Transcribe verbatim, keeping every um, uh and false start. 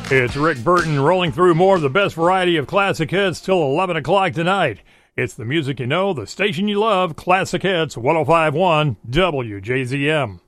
It's Rick Burton rolling through more of the best variety of classic hits till eleven o'clock tonight. It's the music you know, the station you love, Classic Hits, one oh five point one W J Z M.